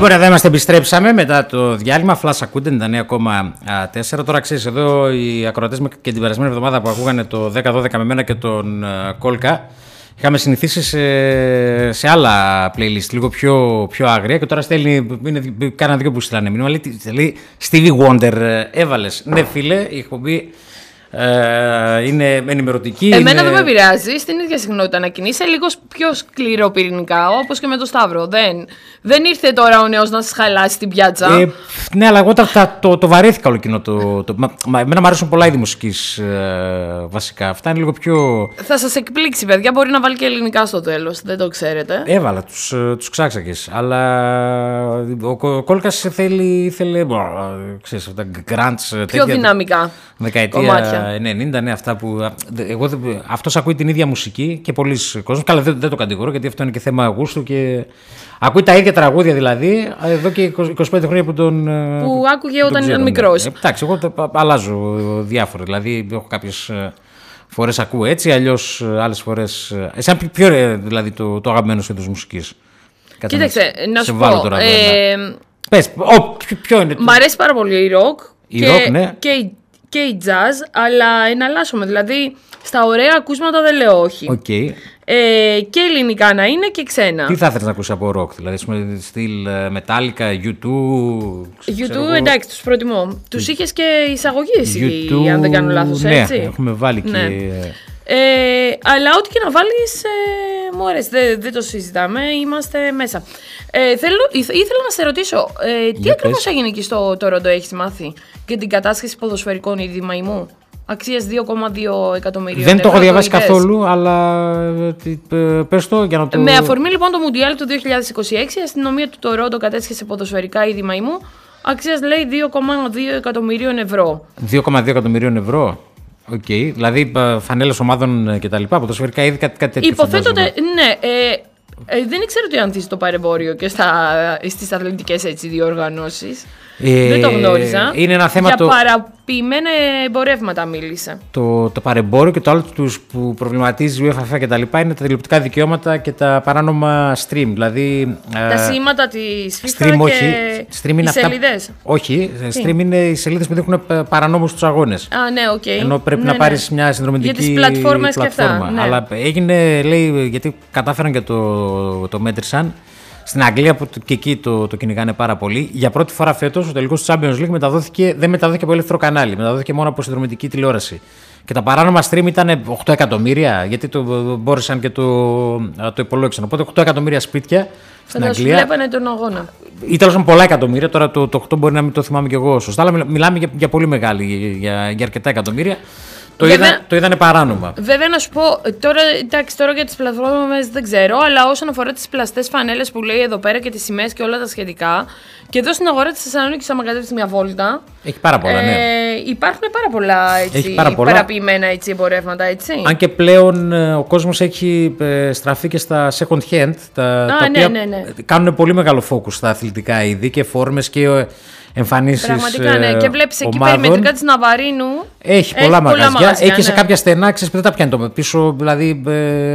Λοιπόν, εδώ είμαστε, επιστρέψαμε μετά το διάλειμμα. Flash ακούτε 99,4. Τώρα ξέρεις, εδώ οι ακροατές και την περασμένη εβδομάδα που ακούγανε το 10-12 με μένα και τον Κόλκα, είχαμε συνηθίσει σε άλλα playlist, λίγο πιο άγρια, και τώρα στέλνει, κάνα δύο που στείλανε μήνυμα, λέει Stevie Wonder έβαλες. Ναι φίλε, η εκπομπή είναι ενημερωτική. Εμένα δεν με πειράζει, στην ίδια συχνότητα να κινείσαι, λίγο πιο σκληροπυρηνικά, όπως και με το Σταύρο. Δεν ήρθε τώρα ο νέος να σας χαλάσει την πιάτσα. Ναι, αλλά εγώ το βαρέθηκα όλο εκείνο. Εμένα μου αρέσουν πολλά είδη μουσικής βασικά. Αυτά είναι λίγο πιο. Θα σας εκπλήξει, παιδιά. Μπορεί να βάλει και ελληνικά στο τέλος. Δεν το ξέρετε. Έβαλα τους ξάξακες. Αλλά ο Κόλκας ήθελε. Ξέρεις, αυτά grunge. Πιο δυναμικά. Δεκαετία 90, ναι, αυτά που. Αυτός ακούει την ίδια μουσική και πολλοί κόσμοι. Καλά, δεν το κατηγορώ, γιατί αυτό είναι και θέμα γούστου και. Ακούει τα ίδια τραγούδια δηλαδή εδώ και 25 χρόνια που που άκουγε όταν ήταν μικρός. Εντάξει, εγώ αλλάζω διάφορα. Δηλαδή, έχω κάποιες φορές ακούω έτσι, αλλιώς άλλες φορές. Εσένα ποιο είναι δηλαδή το αγαπημένο σου είδος μουσικής? Κοίταξε, να σου πω. Πες, ποιο είναι? Μ' αρέσει πάρα πολύ η rock. Ναι. Και η jazz, αλλά εναλλάσσομαι. Δηλαδή, στα ωραία ακούσματα δεν λέω όχι. Okay. Και ελληνικά να είναι και ξένα. Τι θα ήθελες να ακούσεις από rock, δηλαδή στυλ Metallica, U2? U2, εντάξει, τους προτιμώ. Τους είχες και εισαγωγή εσύ, αν δεν κάνω λάθος, ναι, έτσι. Ναι, έχουμε βάλει και. Αλλά ό,τι και να βάλεις, μου αρέσει, δεν το συζητάμε, είμαστε μέσα. Ήθελα να σε ρωτήσω, τι ακριβώς έγινε εκεί στο Τορόντο, έχεις μάθει, για την κατάσχεση ποδοσφαιρικών είδη μαϊμού, αξίας 2,2 εκατομμυρίων. Δεν το έχω διαβάσει καθόλου, αλλά πες το για να το. Με αφορμή λοιπόν το Μουντιάλ του 2026, η αστυνομία του Τορόντο κατέσχεσε ποδοσφαιρικά είδη μαϊμού, αξίας λέει 2,2 εκατομμυρίων ευρώ. 2,2 εκατομμυρίων ευρώ. Οκ, δηλαδή φανέλες ομάδων και τα λοιπά, ποδοσφαιρικά είδη, κάτι τέτοιο. Υποθέτω, ναι. Δεν ήξερα ότι ανθίζει το παρεμπόριο και στις αθλητικές διοργανώσεις. Δεν το γνώριζα. Είναι ένα θέμα για παραποιημένα εμπορεύματα μίλησε. Το παρεμπόριο και το άλλο που προβληματίζει η UEFA και τα λοιπά είναι τα τηλεοπτικά δικαιώματα και τα παράνομα stream. Δηλαδή, τα σήματα της FIFA stream, και οι σελίδες. Όχι, stream είναι οι σελίδες που δείχνουν παρανόμους στους αγώνες. Ναι, οκ. Ενώ πρέπει να πάρεις μια συνδρομητική για τις πλατφόρμες και αυτά. Ναι. Αλλά έγινε, λέει, γιατί κατάφεραν και το μέτρησαν. Στην Αγγλία, που και εκεί το κυνηγάνε πάρα πολύ, για πρώτη φορά φέτος ο τελικός του Champions League δεν μεταδόθηκε από ελεύθερο κανάλι, μεταδόθηκε μόνο από συνδρομητική τηλεόραση. Και τα παράνομα stream ήταν 8 εκατομμύρια, γιατί μπόρεσαν και το υπολόγισαν. Οπότε 8 εκατομμύρια σπίτια στην Αγγλία. Βλέπανε τον αγώνα. Ή τέλος πάντων πολλά εκατομμύρια, τώρα το 8 μπορεί να μην το θυμάμαι κι εγώ σωστά, αλλά μιλάμε για πολύ μεγάλη, για αρκετά εκατομμύρια. Το είδανε παράνομα. Βέβαια, να σου πω, τώρα για τις πλατφόρμες δεν ξέρω, αλλά όσον αφορά τις πλαστές φανέλες που λέει εδώ πέρα και τις σημαίες και όλα τα σχετικά, και εδώ στην αγορά της Θεσσαλονίκης, άμα κατέβεις μια βόλτα. Έχει πάρα πολλά, ναι. Υπάρχουν πάρα πολλά παραποιημένα εμπορεύματα, έτσι. Αν και πλέον ο κόσμος έχει στραφεί και στα second hand, τα οποία κάνουν πολύ μεγάλο focus στα αθλητικά είδη και φόρμες και εμφανίσεις. Πραγματικά, ναι. Και βλέπεις εκεί περιμετρικά της Ναβαρίνου. Έχει πολλά μαγαζιά. Έχει σε κάποια στενά, ξέρεις, δεν τα πιάνει το πίσω. Δηλαδή,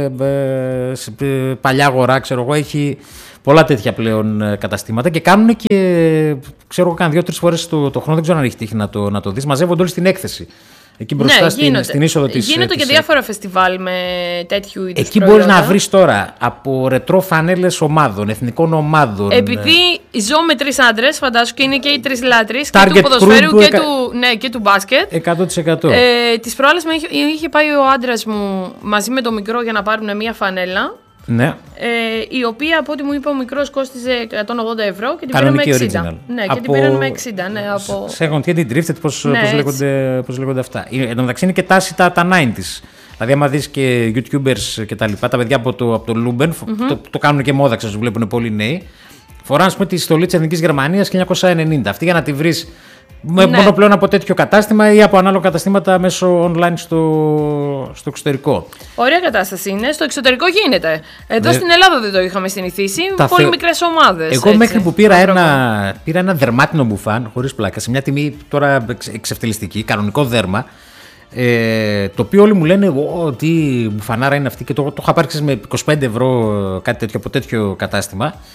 παλιά αγορά, ξέρω εγώ, έχει πολλά τέτοια πλέον καταστήματα και κάνουν και, ξέρω εγώ, κάνουν 2-3 φορές το χρόνο. Δεν ξέρω αν έχει τύχει να το δεις. Μαζεύονται όλοι στην έκθεση. Εκεί μπροστά στην είσοδο της. Γίνεται και διάφορα φεστιβάλ με τέτοιου είδους. Εκεί μπορείς να βρεις τώρα από ρετρό φανέλες ομάδων, εθνικών ομάδων. Επειδή ζω με 3 άντρες, φαντάσου, και είναι και οι 3 λάτρεις και του ποδοσφαίρου και του μπάσκετ. 100%. Τις προάλλες είχε πάει ο άντρας μου μαζί με το μικρό για να πάρουν μια φανέλα. Ναι. Η οποία, από ό,τι μου είπε ο μικρός, κόστιζε 180 ευρώ και την πήραμε με 60. Ναι, και την πήραμε με 60. Ναι, από. Second hand, drifted, πώς λέγονται αυτά. Εν τω μεταξύ είναι και τάση τα 90s. Δηλαδή, άμα δεις και YouTubers και τα λοιπά, τα παιδιά από το Luben, το κάνουν και μόδα, ξέρεις, βλέπουν πολλοί νέοι. Φοράνε, ας πούμε, τη στολή της Εθνικής Γερμανίας 1990. Αυτή για να τη βρεις μόνο πλέον από τέτοιο κατάστημα ή από ανάλογα καταστήματα μέσω online στο εξωτερικό. Ωραία κατάσταση είναι. Στο εξωτερικό γίνεται. Εδώ στην Ελλάδα δεν το είχαμε συνηθίσει. Πολύ μικρές ομάδες. Εγώ μέχρι που πήρα ένα δερμάτινο μπουφάν, χωρίς πλάκα, σε μια τιμή τώρα εξευτελιστική, κανονικό δέρμα. Το οποίο όλοι μου λένε τι μπουφανάρα είναι αυτή, και το είχα πάρει με 25 ευρώ κάτι τέτοιο από τέτοιο κατάστημα.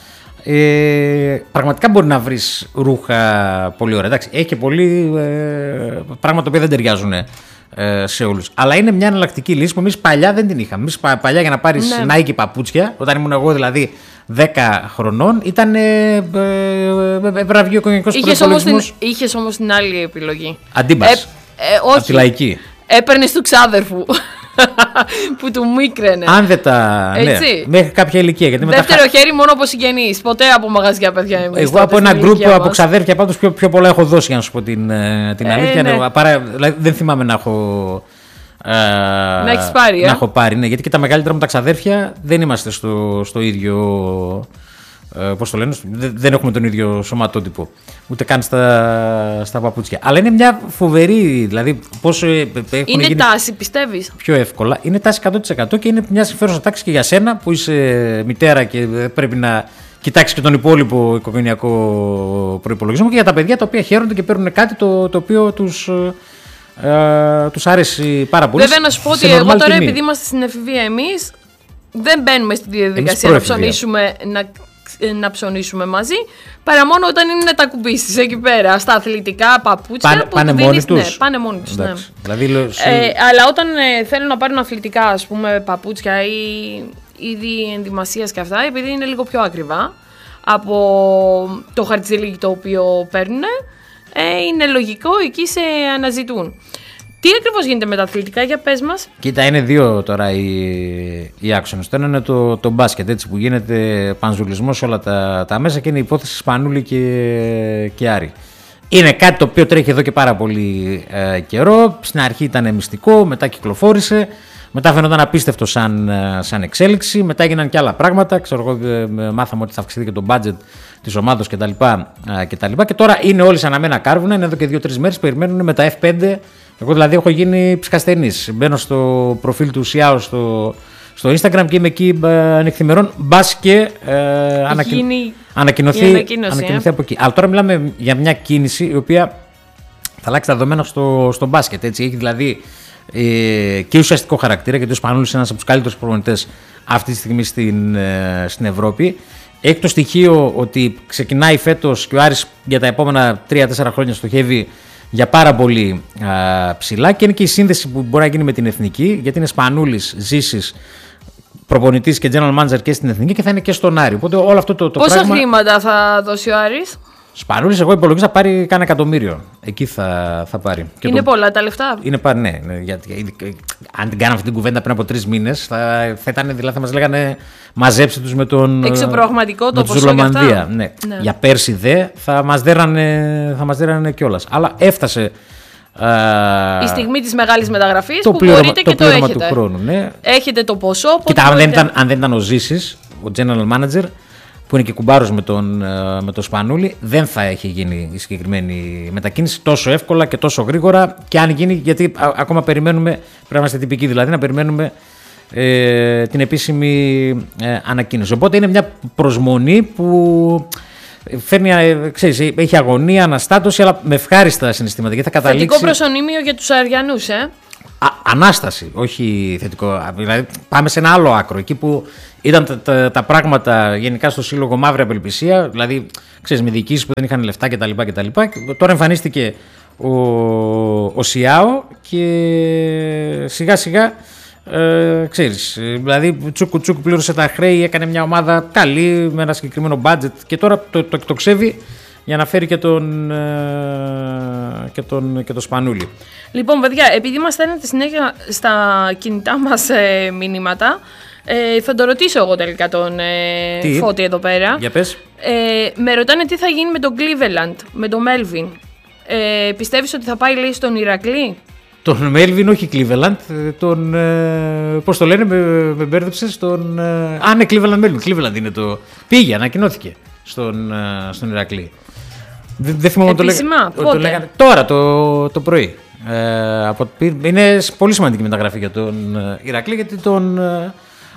Πραγματικά μπορεί να βρεις ρούχα πολύ ωραία. Εντάξει, έχει και πολλοί πράγματα που δεν ταιριάζουν σε όλους. Αλλά είναι μια εναλλακτική λύση που εμείς παλιά δεν την είχαμε. Εμείς παλιά για να πάρεις Nike παπούτσια, όταν ήμουν εγώ δηλαδή 10 χρονών, ήταν βραβείο οικογενειακός προϋπολογισμός. Είχες όμως την άλλη επιλογή. Αντίμπας. Όχι. Από τη λαϊκή. Έπαιρνες του ξάδερφου που του μίκραινε. Αν δεν τα. Έτσι. Ναι, μέχρι κάποια ηλικία. Γιατί δεύτερο χέρι μόνο από συγγενείς. Ποτέ από μαγαζιά, παιδιά. Εγώ από ένα γκρουπ από ξαδέρφια πάντως πιο πολλά έχω δώσει, για να σου πω την αλήθεια. Ναι. Δηλαδή, δεν θυμάμαι να έχω. Να έχεις πάρει. Να έχω πάρει, ναι, γιατί και τα μεγαλύτερα μου τα ξαδέρφια δεν είμαστε στο ίδιο. Πώς το λένε, δεν έχουμε τον ίδιο σωματότυπο. Ούτε καν στα παπούτσια. Αλλά είναι μια φοβερή. Δηλαδή, πόσο είναι τάση, πιστεύεις? Πιο εύκολα. Είναι τάση 100% και είναι μια συμφέρουσα τάξη και για σένα που είσαι μητέρα και πρέπει να κοιτάξεις και τον υπόλοιπο οικογενειακό προϋπολογισμό, και για τα παιδιά τα οποία χαίρονται και παίρνουν κάτι το οποίο τους αρέσει πάρα πολύ. Βέβαια, να σου πω ότι εγώ τώρα, επειδή είμαστε στην εφηβεία, εμείς δεν μπαίνουμε στη διαδικασία να ψωνίσουμε μαζί, παρά μόνο όταν είναι να τα κουμπίσεις εκεί πέρα στα αθλητικά παπούτσια. Πάνε μόνοι τους. Ναι, πάνε μόνοι τους. Ναι. Δηλαδή, αλλά όταν θέλουν να πάρουν αθλητικά, ας πούμε, παπούτσια ή είδη ενδυμασίας και αυτά, επειδή είναι λίγο πιο ακριβά από το χαρτζηλίκι το οποίο παίρνουν, είναι λογικό, εκεί σε αναζητούν. Τι ακριβώς γίνεται με τα αθλητικά, για πες μας. Κοίτα, είναι δύο τώρα οι άξονες. Το ένα είναι το μπάσκετ, έτσι, που γίνεται πανζουλισμός σε όλα τα μέσα, και είναι η υπόθεση Σπανούλη και Άρη. Είναι κάτι το οποίο τρέχει εδώ και πάρα πολύ καιρό. Στην αρχή ήταν μυστικό, μετά κυκλοφόρησε, μετά φαίνονταν απίστευτο σαν εξέλιξη, μετά έγιναν και άλλα πράγματα. Ξέρω εγώ, μάθαμε ότι θα αυξηθεί και το budget της ομάδος κτλ. Και τώρα είναι όλοι σαν αμένα κάρβουνα, είναι εδώ και 2-3 μέρες, περιμένουν με τα F5. Εγώ δηλαδή έχω γίνει ψυχασθενής. Μπαίνω στο προφίλ του Σιάου στο Instagram και είμαι εκεί ανεκθημερών. Μπας και ανακοινωθεί από εκεί. Αλλά τώρα μιλάμε για μια κίνηση η οποία θα αλλάξει τα δεδομένα στο μπάσκετ. Έτσι. Έχει δηλαδή και ουσιαστικό χαρακτήρα, γιατί ο Σπανούλης είναι ένας από τους καλύτερους προπονητές αυτή τη στιγμή στην Ευρώπη. Έχει το στοιχείο ότι ξεκινάει φέτος και ο Άρης για τα επόμενα 3-4 χρόνια στοχεύει για πάρα πολύ ψηλά, και είναι και η σύνδεση που μπορεί να γίνει με την εθνική, γιατί είναι Σπανούλης, Ζήσης, προπονητής και general manager και στην εθνική, και θα είναι και στον Άρη. Οπότε όλο αυτό το πόσα πράγμα... χρήματα θα δώσει ο Άρης? Σπανούλης, εγώ υπολογίζω θα πάρει κάνα εκατομμύριο. Εκεί θα πάρει. Είναι πολλά τα λεφτά. Είναι ναι. Γιατί, αν την κάναμε αυτή την κουβέντα πριν από 3 μήνες, θα ήταν, δηλαδή θα μας λέγανε μαζέψτε τους με τον. Εξωπραγματικό το ποσό Ζουλομανδία. Ναι. Για πέρσι θα μας δέρανε κιόλας. Αλλά έφτασε. Η στιγμή της μεγάλης μεταγραφής που μπορείτε και το έχετε. Του χρόνου, ναι. Έχετε το ποσό. Κοίτα, αν δεν ήταν ο Ζήσης, ο general manager, που είναι και κουμπάρος με τον Σπανούλη, δεν θα έχει γίνει η συγκεκριμένη μετακίνηση τόσο εύκολα και τόσο γρήγορα. Και αν γίνει, γιατί ακόμα περιμένουμε, πρέπει να είμαστε τυπικοί δηλαδή, να περιμένουμε την επίσημη ανακοίνωση. Οπότε είναι μια προσμονή που φέρνει, ξέρεις, έχει αγωνία, αναστάτωση, αλλά με ευχάριστα συναισθήματα. Γιατί θα καταλήξει. Θετικό προσωνύμιο για τους Αριανούς, Ανάσταση, όχι θετικό. Δηλαδή, πάμε σε ένα άλλο άκρο. Εκεί που ήταν τα πράγματα γενικά στο σύλλογο μαύρη απελπισία, δηλαδή, ξέρεις, με διοικήσεις που δεν είχαν λεφτά κτλ. Τώρα εμφανίστηκε ο Σιάο και σιγά σιγά, ξέρεις, δηλαδή τσούκου πλήρωσε τα χρέη, έκανε μια ομάδα καλή με ένα συγκεκριμένο budget, και τώρα το εκτοξεύει για να φέρει και τον Σπανούλη. Λοιπόν, παιδιά, επειδή μας στέλνετε συνέχεια στα κινητά μας μηνύματα, θα το ρωτήσω εγώ τελικά τον Φώτη εδώ πέρα. Για πες. Με ρωτάνε τι θα γίνει με τον Cleveland, με τον Melvin. Πιστεύεις ότι θα πάει, λέει, στον Ηρακλή? Τον Melvin, όχι Cleveland, πώς το λένε, με μπέρδεψες, ναι, Cleveland Melvin, Cleveland είναι το... Πήγε, ανακοινώθηκε στον Ηρακλή. Δεν θυμάμαι επίσημα, το λέγανε τώρα το πρωί. Είναι πολύ σημαντική μεταγραφή για τον Ηρακλή, γιατί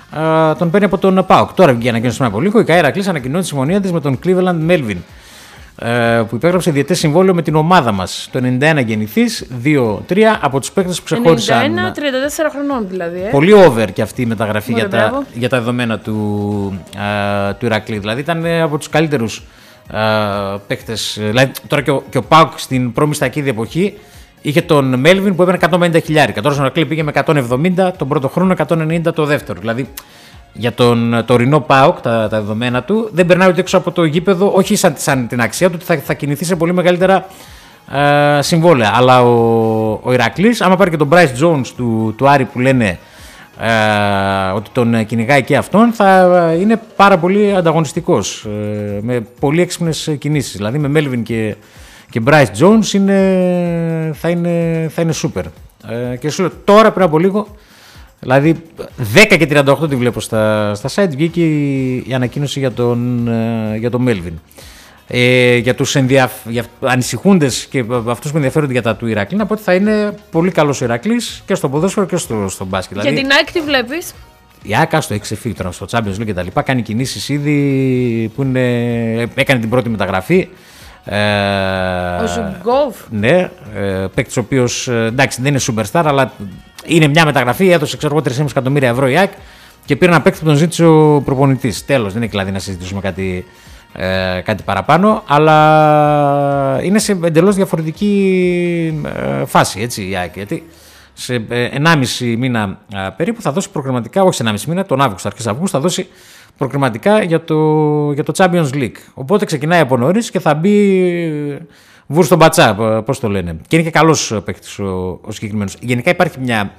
τον παίρνει από τον ΠΑΟΚ. Τώρα βγήκε ανακοίνωση πριν από λίγο. Η ΚΑΕ Ηρακλής ανακοινώνει τη συμφωνία της με τον Cleveland Melvin. που υπέγραψε διετές συμβόλαιο με την ομάδα μας. Το 91 γεννηθής, 2-3 από τους παίκτες που ξεχώρισαν. 91, 34 χρονών δηλαδή. Πολύ over και αυτή η μεταγραφή για τα δεδομένα του Ηρακλή. Δηλαδή ήταν από τους καλύτερους παίκτες. Δηλαδή, τώρα και ο ΠΑΟΚ στην προμιστακίδη εποχή είχε τον Μέλβιν που έπαιρνε 150 χιλιάρικα. Τώρα στον Ηρακλή πήγε με 170 τον πρώτο χρόνο, 190 το δεύτερο. Δηλαδή για τον τωρινό ΠΑΟΚ τα δεδομένα του δεν περνάει ούτε έξω από το γήπεδο, όχι σαν την αξία του, ότι θα κινηθεί σε πολύ μεγαλύτερα συμβόλαια. Αλλά ο Ηρακλής, άμα πάρει και τον Bryce Jones του Άρη που λένε ότι τον κυνηγάει και αυτόν, θα είναι πάρα πολύ ανταγωνιστικός με πολύ έξυπνες κινήσεις. Δηλαδή με Melvin και Bryce Jones θα είναι super. Και σου λέω τώρα πριν από λίγο, δηλαδή 10 και 38 τη βλέπω στα site, βγήκε η ανακοίνωση για τον Melvin. Για τους ανησυχούντες και αυτούς που ενδιαφέρονται για τα του Ηρακλή, να πω ότι θα είναι πολύ καλός ο Ηρακλής και στο ποδόσφαιρο και στο μπάσκετ. Για την ΑΕΚ τι βλέπεις? Η ΑΕΚ στο εξεφύγει τώρα στο Champions League και τα λοιπά, κάνει κινήσεις ήδη που έκανε την πρώτη μεταγραφή. Ο Ζουγκόβ. Ναι, παίκτης ο οποίος εντάξει δεν είναι superstar, αλλά είναι μια μεταγραφή, έδωσε 3,5 εκατομμύρια ευρώ η ΑΕΚ και πήρε ένα παίκτη που τον ζήτησε ο προπονητής. Τέλος, δεν είναι δηλαδή να συζητήσουμε κάτι παραπάνω, αλλά είναι σε εντελώς διαφορετική φάση έτσι, η ΑΕΚ, γιατί σε 1,5 μήνα περίπου θα δώσει προκριματικά, όχι σε 1,5 μήνα, τον Αύγουστο, αρχές Αυγούστου θα δώσει προκριματικά για το Champions League. Οπότε ξεκινάει από νωρίς και θα μπει βουρ στον πατσά, πώς το λένε. Και είναι και καλός παίκτης ο συγκεκριμένος. Γενικά υπάρχει μια,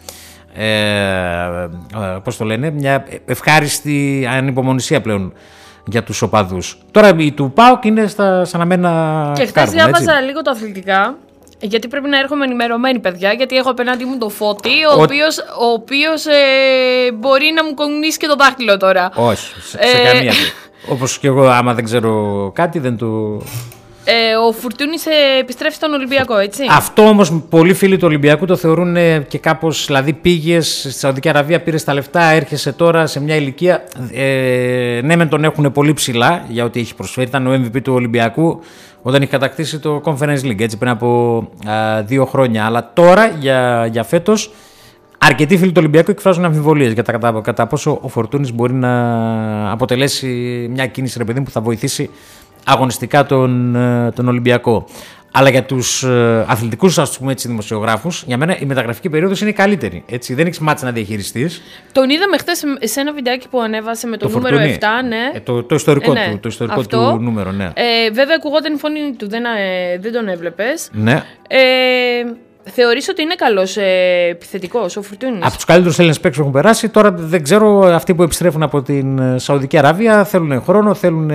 πώς το λένε, μια ευχάριστη ανυπομονησία πλέον για τους οπαδούς. Τώρα η του ΠΑΟΚ είναι σαν αμένα και χθες διάβαζα λίγο τα αθλητικά, γιατί πρέπει να έρχομαι ενημερωμένη, παιδιά, γιατί έχω απέναντί μου το Φώτη, ο οποίος μπορεί να μου κομμουνίσει και το δάχτυλο τώρα. Όχι, σε καμία. Όπως και εγώ, άμα δεν ξέρω κάτι, δεν το... Ο Φουρτούνης επιστρέφει στον Ολυμπιακό, έτσι. Αυτό όμως πολλοί φίλοι του Ολυμπιακού το θεωρούν και κάπως, δηλαδή πήγες στη Σαουδική Αραβία, πήρες τα λεφτά, έρχεσαι τώρα σε μια ηλικία. Ναι, μεν τον έχουν πολύ ψηλά για ό,τι έχει προσφέρει. Ήταν ο MVP του Ολυμπιακού όταν είχε κατακτήσει το Conference League, έτσι, πριν από 2 χρόνια. Αλλά τώρα για φέτος αρκετοί φίλοι του Ολυμπιακού εκφράζουν αμφιβολίες για κατά πόσο ο Φορτούνης μπορεί να αποτελέσει μια κίνηση, ρε παιδί, που θα βοηθήσει αγωνιστικά τον Ολυμπιακό. Αλλά για τους αθλητικούς, ας πούμε έτσι, δημοσιογράφους, για μένα η μεταγραφική περίοδος είναι η καλύτερη. Έτσι, δεν έχεις μάτς να διαχειριστείς. Τον είδαμε χθες σε ένα βιντεάκι που ανέβασε με το νούμερο 7, ναι. Το ιστορικό του, το ιστορικό του νούμερο, ναι. Βέβαια, ακουγόταν η φωνή του, δεν τον έβλεπες. Ναι. Θεωρείς ότι είναι καλός επιθετικός ο Φουρτούνης? Από τους καλύτερους Έλληνες παίκτες που έχουν περάσει. Τώρα δεν ξέρω, αυτοί που επιστρέφουν από την Σαουδική Αραβία θέλουν χρόνο, θέλουν.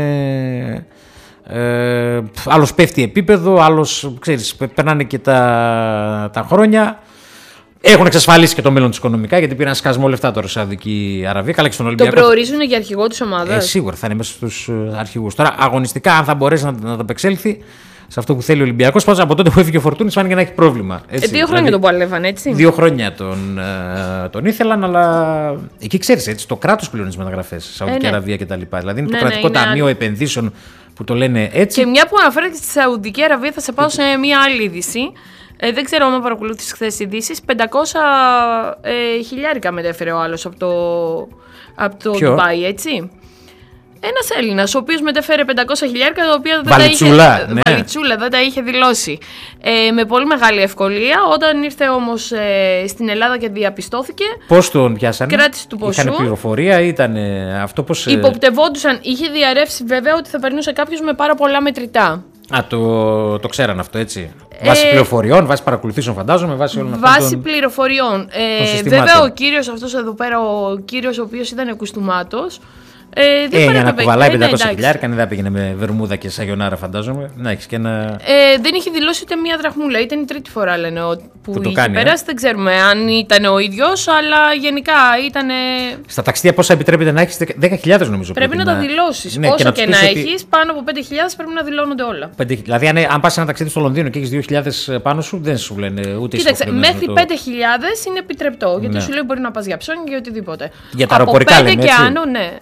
Άλλος πέφτει επίπεδο, άλλος, ξέρεις, περνάνε και τα χρόνια. Έχουν εξασφαλίσει και το μέλλον τους οικονομικά, γιατί πήραν σκασμό λεφτά τώρα στη Σαουδική Αραβία. Καλά, και στον Ολυμπιακό. Το προορίζουν για αρχηγό της ομάδας. Σίγουρα θα είναι μέσα στους αρχηγούς. Τώρα αγωνιστικά, αν θα μπορέσει να απεξέλθει σε αυτό που θέλει ο Ολυμπιακός, πάντως από τότε που έφυγε ο Φορτούνης φάνηκε να έχει πρόβλημα. 2 χρόνια τον παλεύαν, έτσι. 2 χρόνια τον ήθελαν, αλλά εκεί ξέρεις, έτσι, το κράτος πληρώνει τις μεταγραφές, Σαουδική Αραβία κτλ. Δηλαδή είναι το κρατικό ταμείο επενδύσεων που το λένε έτσι. Και μια που αναφέρεται στη Σαουδική Αραβία, θα σε πάω σε μια άλλη είδηση. Δεν ξέρω αν παρακολούθησες χθες ειδήσεις. 500 χιλιάρικα μετέφερε ο άλλος από το Ντουμπάι, έτσι. Ένας Έλληνας, ο οποίος μετέφερε 500 χιλιάρικα, τα οποία δεν τα είχε δηλώσει. Με πολύ μεγάλη ευκολία. Όταν ήρθε όμως στην Ελλάδα και διαπιστώθηκε. Πώς τον πιάσανε? Κράτηση του ποσού. Είχαν πληροφορία, ήταν αυτό πώς. Υποπτευόντουσαν, είχε διαρρεύσει βέβαια ότι θα περνούσε κάποιος με πάρα πολλά μετρητά. Το ξέραν αυτό, έτσι. Βάσει πληροφοριών, βάσει παρακολουθήσεων, φαντάζομαι, βάσει όλων αυτών. Βάσει πληροφοριών. Βέβαια, ο κύριος αυτός εδώ πέρα, ο κύριος ο οποίος ήταν κουστούμάτος. Για να κουβαλάει 500 χιλιάρικα, δεν θα πήγαινε με βερμούδα και σαγιονάρα, φαντάζομαι. Να έχεις και ένα. Δεν είχε δηλώσει ούτε μία δραχμούλα. Ήταν η τρίτη φορά, λένε, που είχε περάσει. Δεν ξέρουμε αν ήταν ο ίδιος, αλλά γενικά ήταν. Στα ταξίδια πόσα επιτρέπεται να έχεις? 10.000 νομίζω. Πρέπει να τα δηλώσεις. Ναι, όσο και να έχεις, πάνω από 5.000 πρέπει να δηλώνονται όλα. Δηλαδή, αν πας ένα ταξίδι στο Λονδίνο και έχεις 2.000 πάνω σου, δεν σου λένε ούτε. Κοίταξε, μέχρι 5.000 είναι επιτρεπτό. Γιατί σου λέει μπορεί να πας για ψώνια και οτιδήποτε. Για τα αεροπορικά, λέμε, και άνω, ναι. Από 5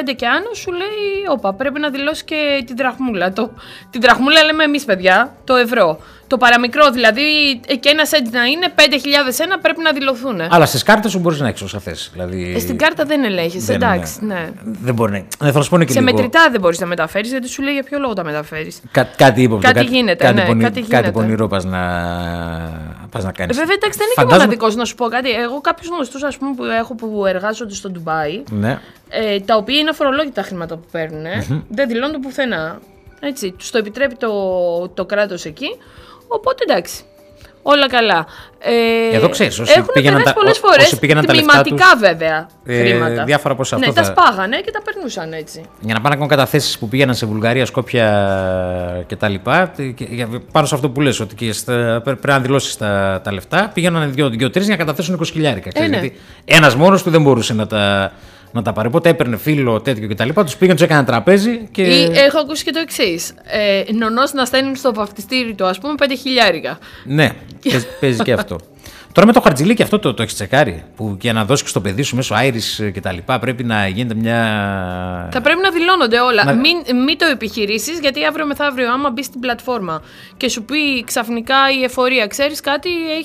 5 και άνω σου λέει, όπα, πρέπει να δηλώσει και την δραχμούλα. Την δραχμούλα λέμε εμείς, παιδιά, το ευρώ. Το παραμικρό, δηλαδή και ένα έτσι να είναι 5.001 πρέπει να δηλωθούν. Αλλά στις κάρτες σου μπορείς να έχεις ως αυτές. Δηλαδή... Στην κάρτα δεν ελέγχεις, εντάξει. Ναι. Δεν μπορεί να. Δεν θα σου πω και σε λίγο. μετρητά δεν μπορείς να μεταφέρεις, γιατί σου λέει για ποιο λόγο τα μεταφέρεις. Κάτι ύποπτο. Κάτι γίνεται. Κάτι πονηρό πας να κάνεις. Βέβαια, εντάξει, δεν είναι και μοναδικός να σου πω κάτι. Εγώ κάποιους γνωστούς που έχω που εργάζονται στο Ντουμπάι, ναι. Τα οποία είναι αφορολόγητα τα χρήματα που παίρνουν, δεν δηλώνουν πουθενά. Έτσι, τους το επιτρέπει το κράτος εκεί. Οπότε εντάξει, όλα καλά. Εδώ ξέρεις, έχουν περάσει πολλές φορές τμηματικά βέβαια χρήματα. Διάφορα ποσά. Ναι, τα σπάγανε και τα περνούσαν έτσι. Για να πάνε να κάνουν καταθέσεις που πήγαιναν σε Βουλγαρία, Σκόπια κτλ. Πάνω σε αυτό που λες, ότι πρέπει να δηλώσεις τα λεφτά, πήγαιναν 2-3 για να καταθέσουν 20 χιλιάρικα. Γιατί ένας μόνος του δεν μπορούσε να τα πάρει. Οπότε έπαιρνε φίλο τέτοιο κτλ. Τους πήγαινε, τους έκανε τραπέζι. Και... Έχω ακούσει και το εξής. Νονός να στέλνει στο βαφτιστήρι του, ας πούμε, 5 χιλιάρικα. Ναι, παίζει και αυτό. Τώρα με το χαρτζηλίκι αυτό το έχεις τσεκάρει. Που για να δώσεις και στο παιδί σου μέσω Iris κτλ. Πρέπει να γίνεται μια. Θα πρέπει να δηλώνονται όλα. Μην το επιχειρήσεις, γιατί αύριο μεθαύριο, άμα μπει στην πλατφόρμα και σου πει ξαφνικά η εφορία, ξέρεις κάτι,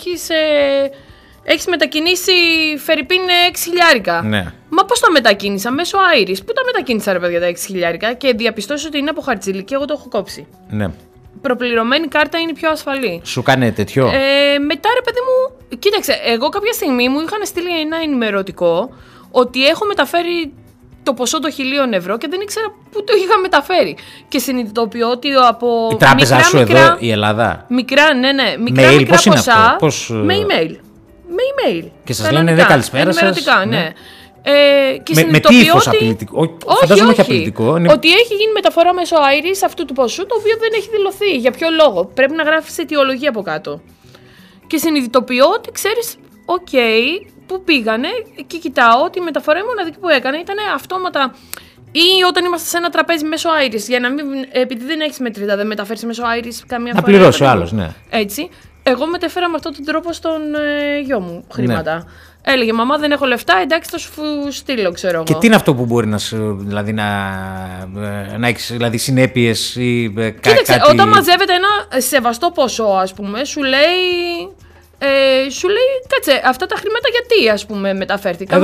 έχεις μετακινήσει φερρυπίν 6 χιλιάρικα. Ναι. Μα πώς τα μετακίνησα, μέσω Iris. Πού τα μετακίνησα, ρε παιδιά, τα 6 χιλιάρικα, και διαπιστώσω ότι είναι από χαρτζήλι και εγώ το έχω κόψει. Ναι. Προπληρωμένη κάρτα είναι πιο ασφαλή. Σου κάνει τέτοιο. Μετά, ρε παιδί μου, κοίταξε, εγώ κάποια στιγμή μου είχαν στείλει ένα ενημερωτικό ότι έχω μεταφέρει το ποσό των 1.000 ευρώ και δεν ήξερα πού το είχα μεταφέρει. Και συνειδητοποιώ ότι από. Η τράπεζα σου εδώ, η Ελλάδα. Μικρά, ναι, μικρά ποσά. Με email. Με email. Και σας λένε δεν καλησπέρα σας. Ναι. Και με τι ύφος απειλητικό. Φαντάζομαι όχι απειλητικό. Ότι έχει γίνει μεταφορά μέσω Iris αυτού του ποσού, το οποίο δεν έχει δηλωθεί. Για ποιο λόγο? Πρέπει να γράφεις αιτιολογία από κάτω. Και συνειδητοποιώ ότι ξέρεις, που πήγανε, και κοιτάω ότι η μεταφορά μοναδική που έκανε ήταν αυτόματα. Ή όταν είμαστε σε ένα τραπέζι μέσω Iris, για να μην, επειδή δεν έχεις μετρητά, δεν μεταφέρεις μέσω Iris καμία φορά. Να πληρώσει ο άλλος, ναι. Έτσι. Εγώ μετέφερα με αυτόν τον τρόπο στον γιο μου χρήματα. Ναι. Έλεγε, μαμά, δεν έχω λεφτά, εντάξει, θα σου στείλω, ξέρω εγώ. Και τι είναι αυτό που μπορεί να έχεις δηλαδή, συνέπειες ή Κοίταξε, κάτι. Όταν μαζεύεται ένα σεβαστό ποσό, ας πούμε, σου λέει, κάτσε, αυτά τα χρήματα γιατί, ας πούμε, μεταφέρθηκαν.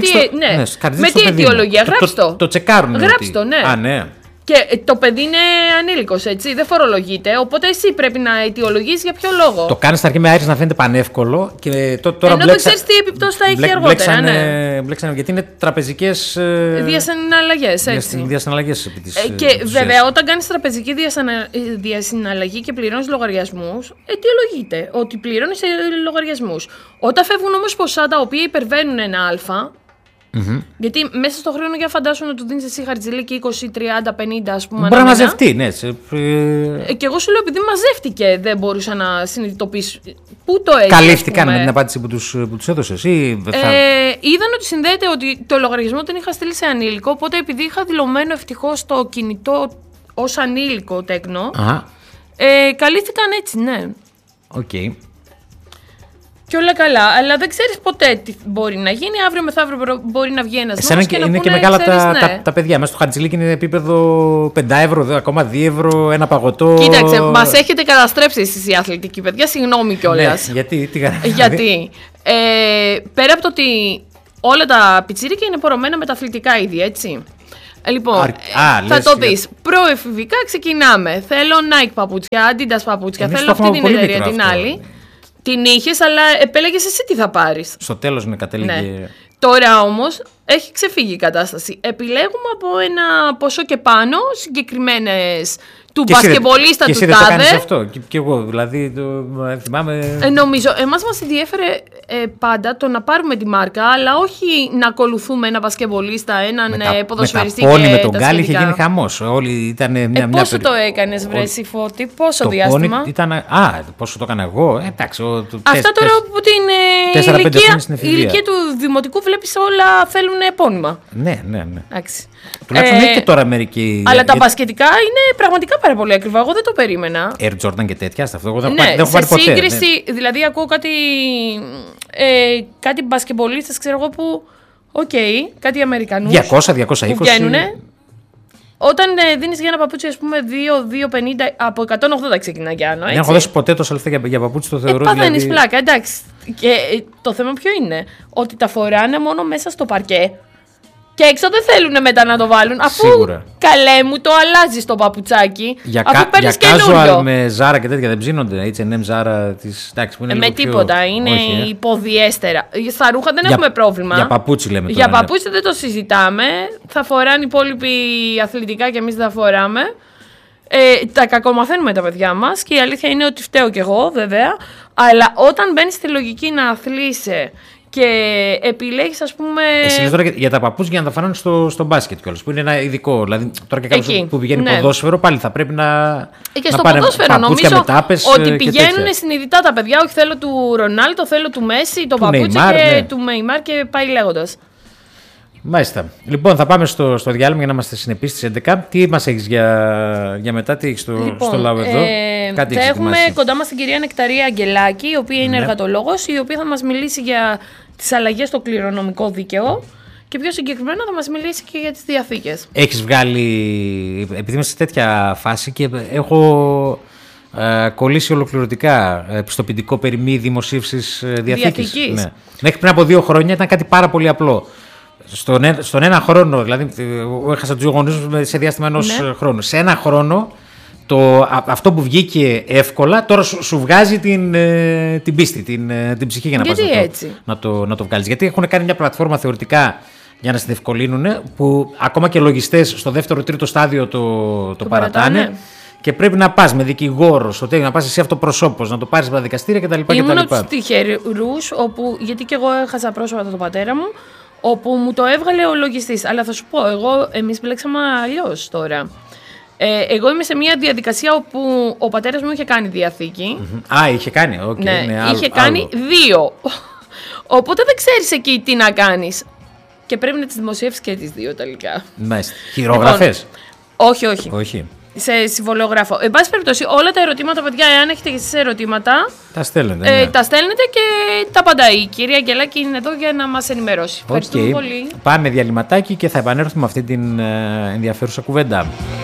Με τι αιτιολογία, γράψ' το. Το τσεκάρουν. Γράψ' το, ναι. Α, ναι. Και το παιδί είναι ανήλικος, έτσι, δεν φορολογείται, οπότε εσύ πρέπει να αιτιολογείς για ποιο λόγο. Το κάνεις στην αρχή με Iris να φαίνεται πανεύκολο και τώρα ενώ δεν ξέρεις τι επιπτώσεις θα έχει αργότερα. Μπλέξανε, γιατί είναι τραπεζικές διασυναλλαγές, έτσι. Διασυναλλαγές επί της και βέβαια όταν κάνεις τραπεζική διασυναλλαγή και πληρώνεις λογαριασμούς, αιτιολογείται ότι πληρώνεις λογαριασμούς. Όταν φεύγουν όμως ποσά τα οποία υπερβαίνουν ένα αλφα. Mm-hmm. Γιατί μέσα στον χρόνο, για φαντάσου να του δίνεις εσύ χαρτζηλίκι 20, 30, 50, ας πούμε. Μπορεί να μαζευτεί, ναι. Και εγώ σου λέω, επειδή μαζεύτηκε, δεν μπορούσα να συνειδητοποιήσω. Πού το έχει. Καλύφθηκαν με την απάντηση που τους έδωσες, ή είδαν ότι συνδέεται, ότι το λογαριασμό τον είχα στείλει σε ανήλικο. Οπότε επειδή είχα δηλωμένο ευτυχώς το κινητό ως ανήλικο τέκνο, καλύφθηκαν έτσι, ναι. Οκ. Και όλα καλά, αλλά δεν ξέρεις ποτέ τι μπορεί να γίνει. Αύριο μεθαύριο μπορεί να βγει ένας νόμος και να πούνε, και μεγάλα τα παιδιά. Μέσα στο χαρτζηλίκι είναι επίπεδο 5 ευρώ, ακόμα 2 ευρώ, ένα παγωτό. Κοίταξε, μας έχετε καταστρέψει εσείς οι αθλητικοί παιδιά, συγγνώμη κιόλας. Ναι, γιατί πέρα από το ότι όλα τα πιτσίρικα είναι πορωμένα με τα αθλητικά είδη, έτσι. Λοιπόν, θα το δεις. Προεφηβικά ξεκινάμε. Θέλω Nike παπούτσια, Adidas παπούτσια, θέλω αυτή την εταιρεία, την άλλη. Την είχες, αλλά επέλεγες εσύ τι θα πάρεις. Στο τέλος με κατέληγε. Ναι. Τώρα όμως έχει ξεφύγει η κατάσταση. Επιλέγουμε από ένα ποσό και πάνω συγκεκριμένες του μπασκετμπολίστα του τάδε. Και εσύ δεν το κάνεις αυτό. Και εγώ δηλαδή θυμάμαι. Νομίζω, εμάς μας ενδιέφερε πάντα το να πάρουμε τη μάρκα, αλλά όχι να ακολουθούμε ένα μπασκετμπολίστα, έναν ποδοσφαιριστή. Με τα πόνι με τον Γκάλι είχε γίνει χαμός. Όλοι ήταν πόσο το έκανες, βρε Φώτη, πόσο διάστημα? Πόσο το έκανα εγώ. Εντάξει. Αυτά τώρα από την ηλικία του δημοτικού βλέπεις όλα θέλουν επώνυμα. Ναι. Εντάξει. Τουλάχιστον έχει και τώρα μερικοί. Αλλά τα μπασκετικά είναι πραγματικά πάρα πολύ ακριβά. Εγώ δεν το περίμενα. Air Jordan και τέτοια. Αυτό εγώ δεν έχω πάρει ποτέ. Σε σύγκριση, δηλαδή ακούω κάτι μπασκετμπολίστες, ξέρω εγώ, που Οκ, κάτι Αμερικανούς. 200-220. Που βγαίνουνε. Όταν δίνεις για ένα παπούτσι, ας πούμε, 2,50, από 180 ξεκινάει κι άνω. Δεν έχω δώσει ποτέ τόσα λεφτά για παπούτσι, το θεωρώ. Παθαίνεις πλάκα, εντάξει. Και το θέμα ποιο είναι? Ότι τα φοράνε μόνο μέσα στο παρκέ. Και έξω δεν θέλουν μετά να το βάλουν. Αφού Σίγουρα. καλέ μου το αλλάζει το παπουτσάκι. Για casual με Ζάρα και τέτοια δεν ψήνονται. H&M, Ζάρα εντάξει, που είναι με τίποτα. Πιο... Είναι όχι, υποδιέστερα. Στα ρούχα δεν έχουμε πρόβλημα. Για παπούτσι λέμε τώρα. Για παπούτσι δεν το συζητάμε. Θα φοράνε οι υπόλοιποι αθλητικά και εμείς δεν θα φοράμε. Τα κακομαθαίνουμε τα παιδιά μας και η αλήθεια είναι ότι φταίω κι εγώ βέβαια. Αλλά όταν μπαίνεις στη λογική να αθλείσαι και επιλέγεις, ας πούμε. Εσύ λες τώρα για τα παπούτσια για να τα φανάνε στο μπάσκετ κιόλας, που είναι ένα ειδικό. Δηλαδή, τώρα και κάποιος που πηγαίνει ποδόσφαιρο, πάλι θα πρέπει να. Και στο ποδόσφαιρο νομίζω ότι πηγαίνουν συνειδητά τα παιδιά. Όχι, θέλω του Ρονάλντο, θέλω του Μέση, το παπούτσι και του Νεϊμάρ και πάει λέγοντας. Μάλιστα. Λοιπόν, θα πάμε στο διάλειμμα για να είμαστε συνεπείς στις 11. Τι μας έχεις για μετά, τι έχεις στο λαό εδώ? Κάτι θα έχουμε κοντά μας την κυρία Νεκταρία Αγγελάκη, η οποία είναι εργατολόγος, η οποία θα μας μιλήσει για τις αλλαγές στο κληρονομικό δίκαιο και πιο συγκεκριμένα θα μας μιλήσει και για τις διαθήκες. Έχεις βγάλει, επειδή είμαι σε τέτοια φάση και έχω κολλήσει ολοκληρωτικά πιστοποιητικό περί μη δημοσίευσης διαθήκης. Ναι. Μέχρι πριν από 2 χρόνια ήταν κάτι πάρα πολύ απλό. Στον ένα χρόνο, δηλαδή έχασα τους γονείς μου σε διάστημα ενός χρόνου. Σε ένα χρόνο αυτό που βγήκε εύκολα τώρα σου βγάζει την πίστη, την ψυχή για να πας να το βγάλεις. Γιατί έχουν κάνει μια πλατφόρμα θεωρητικά για να σε διευκολύνουν, που ακόμα και λογιστές στο δεύτερο-τρίτο στάδιο το παρατάνε. Και πρέπει να πας με δικηγόρο, να πας εσύ αυτοπροσώπως, να το πάρεις με τα δικαστήρια κτλ. Ήμουν από τους τυχερούς, γιατί και εγώ έχασα πρόσφατα τον πατέρα μου, όπου μου το έβγαλε ο λογιστής. Αλλά θα σου πω, εμείς μπλέξαμε αλλιώς τώρα. Εγώ είμαι σε μια διαδικασία όπου ο πατέρας μου είχε κάνει διαθήκη. Είχε κάνει, ναι, είχε κάνει 2. Οπότε δεν ξέρεις εκεί τι να κάνεις. Και πρέπει να τις δημοσιεύσεις και τις 2 τελικά. Μάλιστα. Χειρογραφές? Όχι. Σε συμβολιογράφο. Εν πάση περιπτώσει, όλα τα ερωτήματα, παιδιά, εάν έχετε και εσείς ερωτήματα, τα στέλνετε. Τα στέλνετε και τα απαντάει. Η κυρία Αγγελάκη είναι εδώ για να μας ενημερώσει. Ευχαριστούμε πολύ. Πάμε διαλυματάκι και θα επανέλθουμε με αυτή την ενδιαφέρουσα κουβέντα.